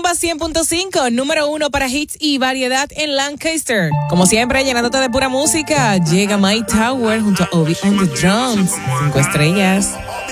Rumba 100.5, número 1 para hits y variedad en Lancaster. Como siempre, llenándote de pura música, llega Mike Tower junto a Obi on the Drums. 5 estrellas.